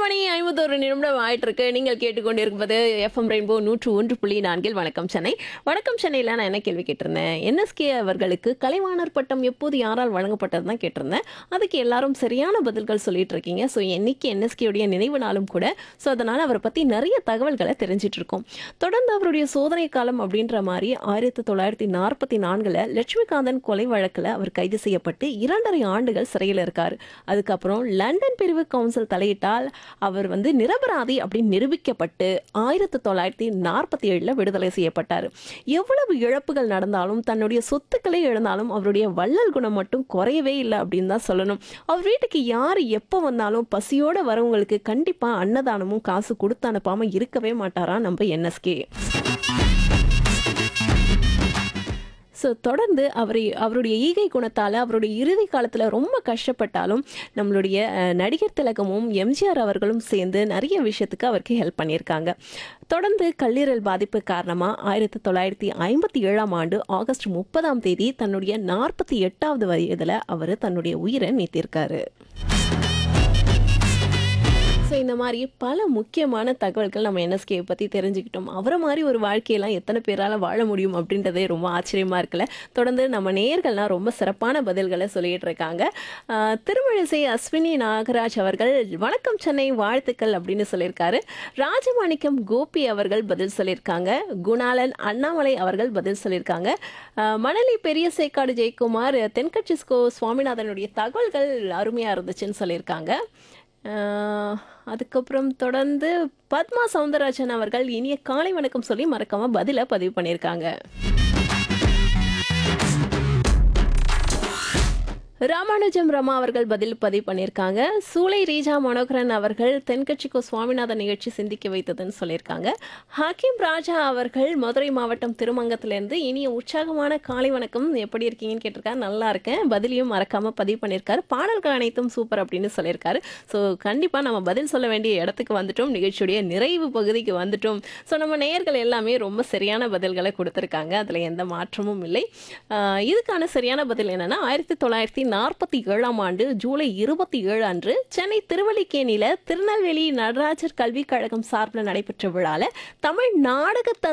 மணி 51 நிமிடம் ஆயிட்டிருக்கு. நீங்கள் கேட்டுக்கொண்டிருப்பது எஃப்எம் ரெயின்போ 101.4 வணக்கம் சென்னை. வணக்கம் சென்னையில் நான் என்ன கேள்வி கேட்டிருந்தேன், என்எஸ்கே அவர்களுக்கு கலைவாணர் பட்டம் எப்போது யாரால் வழங்கப்பட்டது தான் கேட்டிருந்தேன். அதுக்கு எல்லாரும் சரியான பதில்கள் சொல்லிட்டு இருக்கீங்க. ஸோ இன்னைக்கு என்எஸ்கேவுடைய நினைவு நாளும் கூட. ஸோ அதனால் அவரை பற்றி நிறைய தகவல்களை தெரிஞ்சிட்டு இருக்கோம். தொடர்ந்து அவருடைய சோதனை காலம் அப்படின்ற மாதிரி 1944 லட்சுமிகாந்தன் கொலை வழக்கில் அவர் கைது செய்யப்பட்டு 2.5 ஆண்டுகள் சிறையில் இருக்கார். அதுக்கப்புறம் லண்டன் பிரிவு கவுன்சில் தலையிட்டால் அவர் நிரபராதி அப்படின்னு நிரூபிக்கப்பட்டு 1947 விடுதலை செய்யப்பட்டார். எவ்வளவு இழப்புகள் நடந்தாலும் தன்னுடைய சொத்துக்களை இழந்தாலும் அவருடைய வள்ளல் குணம் மட்டும் குறையவே இல்லை அப்படின்னு தான் சொல்லணும். அவர் வீட்டுக்கு யார் எப்போ வந்தாலும் பசியோட வரவங்களுக்கு கண்டிப்பா அன்னதானமும் காசு கொடுத்து அனுப்பாம இருக்கவே மாட்டாரா நம்ம என்எஸ்கே. ஸோ தொடர்ந்து அவருடைய ஈகை குணத்தால் அவருடைய இறுதி காலத்தில் ரொம்ப கஷ்டப்பட்டாலும் நம்மளுடைய நடிகர் திலகமும் எம்ஜிஆர் அவர்களும் சேர்ந்து நிறைய விஷயத்துக்கு அவருக்கு ஹெல்ப் பண்ணியிருக்காங்க. தொடர்ந்து கல்லீரல் பாதிப்பு காரணமாக 1957 ஆகஸ்ட் 30 தன்னுடைய 48வது வயதில் அவர் தன்னுடைய உயிரை நீத்திருக்காரு. ஸோ இந்த மாதிரி பல முக்கியமான தகவல்கள் நம்ம என்எஸ்கே பற்றி தெரிஞ்சுக்கிட்டோம். அவரை மாதிரி ஒரு வாழ்க்கையெல்லாம் எத்தனை பேரால் வாழ முடியும் அப்படின்றதே ரொம்ப ஆச்சரியமாக இருக்குல்ல. தொடர்ந்து நம்ம நேயர்கள்லாம் ரொம்ப சிறப்பான பதில்களை சொல்லிகிட்டு இருக்காங்க. திருமழிசை அஸ்வினி நாகராஜ் அவர்கள் வணக்கம் சென்னை வாழ்த்துக்கள் அப்படின்னு சொல்லியிருக்காரு. ராஜமாணிக்கம் கோபி அவர்கள் பதில் சொல்லியிருக்காங்க. குணாலன் அண்ணாமலை அவர்கள் பதில் சொல்லியிருக்காங்க. மணலி பெரிய சேக்காடு ஜெயக்குமார் தென்கட்சிஸ்கோ சுவாமிநாதனுடைய தகவல்கள் அருமையாக இருந்துச்சுன்னு சொல்லியிருக்காங்க. அதுக்கப்புறம் தொடர்ந்து பத்மா சவுந்தரராஜன் அவர்கள் இனிய காலை வணக்கம் சொல்லி மறக்காம பதில பதிவு பண்ணியிருக்காங்க. ராமானுஜம் ரமா அவர்கள் பதில் பதிவு பண்ணியிருக்காங்க. சூளை ரீஜா மனோகரன் அவர்கள் தென்கட்சிக்கோ சுவாமிநாதன் நிகழ்ச்சி சிந்திக்க வைத்ததுன்னு சொல்லியிருக்காங்க. ஹக்கீம் ராஜா அவர்கள் மதுரை மாவட்டம் திருமங்கத்திலேருந்து இனிய உற்சாகமான காலை வணக்கம் எப்படி இருக்கீங்கன்னு கேட்டிருக்காரு. நல்லா இருக்கேன், பதிலையும் மறக்காம பதிவு பண்ணியிருக்காரு. பாடல்கள் அனைத்தும் சூப்பர் அப்படின்னு சொல்லியிருக்காரு. ஸோ கண்டிப்பாக நம்ம பதில் சொல்ல வேண்டிய இடத்துக்கு வந்துட்டோம், நிகழ்ச்சியுடைய நிறைவு பகுதிக்கு வந்துட்டோம். ஸோ நம்ம நேயர்கள் எல்லாமே ரொம்ப சரியான பதில்களை கொடுத்துருக்காங்க, அதில் எந்த மாற்றமும் இல்லை. இதுக்கான சரியான பதில் என்னன்னா 1947 ஜூலை 27 அன்று சென்னை திருவல்லிக்கேணியில திருநெல்வேலி நடராஜர் கல்விக் கழகம் சார்பில் நடைபெற்ற விழால தமிழ் நாடக